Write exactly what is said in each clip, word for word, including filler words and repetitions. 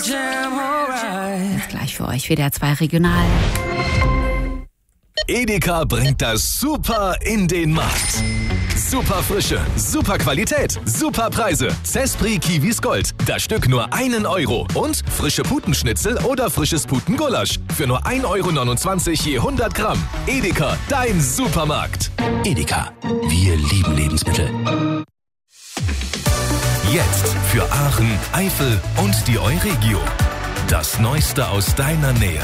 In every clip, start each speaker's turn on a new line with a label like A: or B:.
A: Jetzt gleich für euch W D R zwei Regional.
B: Edeka bringt das Super in den Markt. Super Frische, super Qualität, super Preise. Zespri Kiwis Gold, das Stück nur einen Euro. Und frische Putenschnitzel oder frisches Putengulasch für nur ein Euro neunundzwanzig je hundert Gramm. Edeka, dein Supermarkt.
C: Edeka, wir lieben Lebensmittel.
B: Jetzt für Aachen, Eifel und die Euregio. Das Neueste aus deiner Nähe.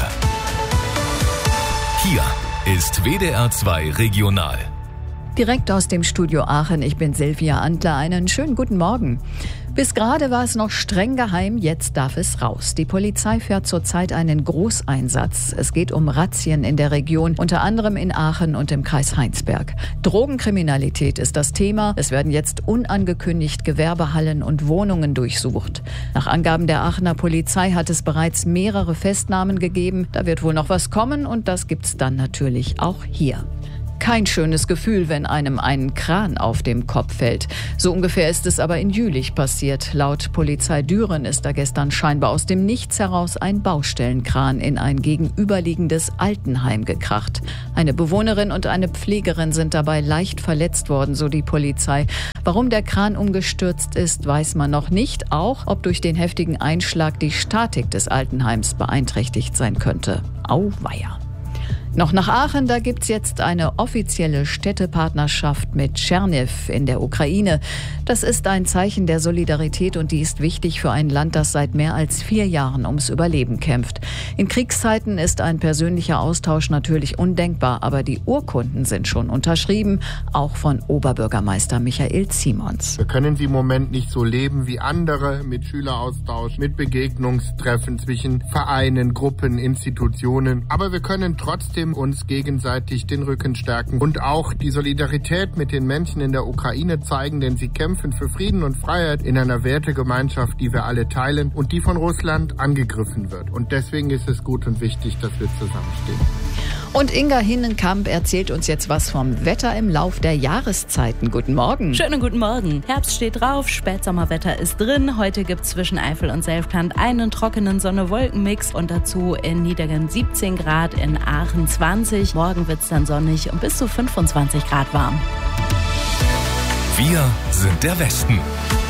B: Hier ist W D R zwei Regional.
D: Direkt aus dem Studio Aachen, ich bin Silvia Antler, einen schönen guten Morgen. Bis gerade war es noch streng geheim, jetzt darf es raus. Die Polizei fährt zurzeit einen Großeinsatz. Es geht um Razzien in der Region, unter anderem in Aachen und im Kreis Heinsberg. Drogenkriminalität ist das Thema. Es werden jetzt unangekündigt Gewerbehallen und Wohnungen durchsucht. Nach Angaben der Aachener Polizei hat es bereits mehrere Festnahmen gegeben. Da wird wohl noch was kommen und das gibt's dann natürlich auch hier. Kein schönes Gefühl, wenn einem ein Kran auf dem Kopf fällt. So ungefähr ist es aber in Jülich passiert. Laut Polizei Düren ist da gestern scheinbar aus dem Nichts heraus ein Baustellenkran in ein gegenüberliegendes Altenheim gekracht. Eine Bewohnerin und eine Pflegerin sind dabei leicht verletzt worden, so die Polizei. Warum der Kran umgestürzt ist, weiß man noch nicht. Auch, ob durch den heftigen Einschlag die Statik des Altenheims beeinträchtigt sein könnte. Auweia. Noch nach Aachen, da gibt's jetzt eine offizielle Städtepartnerschaft mit Tscherniw in der Ukraine. Das ist ein Zeichen der Solidarität und die ist wichtig für ein Land, das seit mehr als vier Jahren ums Überleben kämpft. In Kriegszeiten ist ein persönlicher Austausch natürlich undenkbar, aber die Urkunden sind schon unterschrieben, auch von Oberbürgermeister Michael Simons.
E: Wir können sie im Moment nicht so leben wie andere, mit Schüleraustausch, mit Begegnungstreffen zwischen Vereinen, Gruppen, Institutionen. Aber wir können trotzdem uns gegenseitig den Rücken stärken und auch die Solidarität mit den Menschen in der Ukraine zeigen, denn sie kämpfen für Frieden und Freiheit in einer Wertegemeinschaft, die wir alle teilen und die von Russland angegriffen wird. Und deswegen ist es gut und wichtig, dass wir zusammenstehen.
D: Und Inga Hinnenkamp erzählt uns jetzt was vom Wetter im Lauf der Jahreszeiten. Guten Morgen.
F: Schönen guten Morgen. Herbst steht drauf, Spätsommerwetter ist drin. Heute gibt es zwischen Eifel und Selfkant einen trockenen Sonne-Wolken-Mix und dazu in Niedergen siebzehn Grad, in Aachen zwanzig. Morgen wird es dann sonnig und bis zu fünfundzwanzig Grad warm.
B: Wir sind der Westen.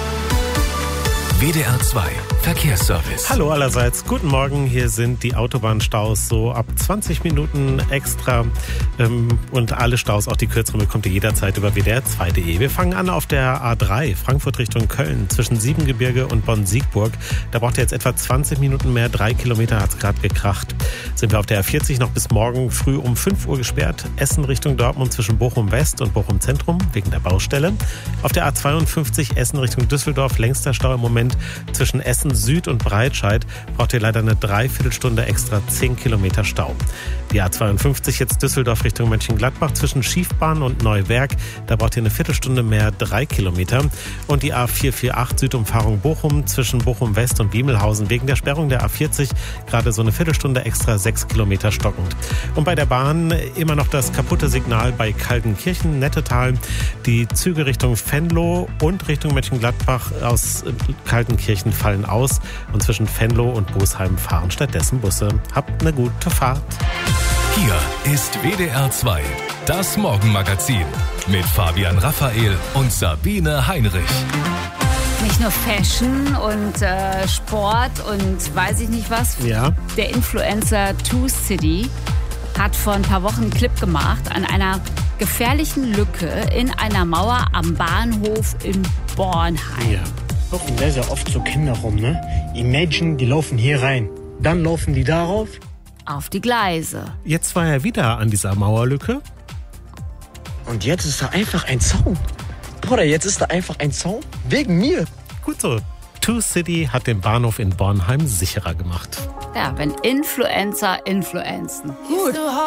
B: W D R zwei Verkehrsservice.
G: Hallo allerseits, guten Morgen. Hier sind die Autobahnstaus so ab zwanzig Minuten extra. Ähm, und alle Staus, auch die kürzeren, bekommt ihr jederzeit über W D R zwei punkt de. Wir fangen an auf der A drei, Frankfurt Richtung Köln, zwischen Siebengebirge und Bonn-Siegburg. Da braucht ihr jetzt etwa zwanzig Minuten mehr, drei Kilometer hat es gerade gekracht. Sind wir auf der A vierzig noch bis morgen früh um fünf Uhr gesperrt. Essen Richtung Dortmund zwischen Bochum West und Bochum Zentrum wegen der Baustelle. Auf der A zweiundfünfzig Essen Richtung Düsseldorf, längster Stau im Moment zwischen Essen Süd und Breitscheid, braucht ihr leider eine Dreiviertelstunde extra, zehn Kilometer Stau. Die A zweiundfünfzig jetzt Düsseldorf Richtung Mönchengladbach zwischen Schiefbahn und Neuwerk, da braucht ihr eine Viertelstunde mehr, drei Kilometer. Und die A vierhundertachtzig Südumfahrung Bochum zwischen Bochum West und Biemelhausen wegen der Sperrung der A vierzig gerade so eine Viertelstunde extra, sechs Kilometer stockend. Und bei der Bahn immer noch das kaputte Signal bei Kaltenkirchen, Nettetal. Die Züge Richtung Venlo und Richtung Mönchengladbach aus Kaltenkirchen fallen aus und zwischen Venlo und Bosheim fahren stattdessen Busse. Habt eine gute Fahrt.
B: Hier ist W D R zwei, das Morgenmagazin mit Fabian Raphael und Sabine Heinrich.
A: Nicht nur Fashion und äh, Sport und weiß ich nicht was.
G: Ja.
A: Der Influencer Two City hat vor ein paar Wochen einen Clip gemacht an einer gefährlichen Lücke in einer Mauer am Bahnhof in Bornheim.
H: Ja. Laufen sehr, sehr oft so Kinder rum, ne? Imagine, die laufen hier rein. Dann laufen die darauf.
A: Auf die Gleise.
G: Jetzt war er wieder an dieser Mauerlücke.
H: Und jetzt ist da einfach ein Zaun. Bruder, jetzt ist da einfach ein Zaun. Wegen mir.
G: Gut so. Two City hat den Bahnhof in Bornheim sicherer gemacht.
A: Ja, wenn Influencer influenzen. Gut.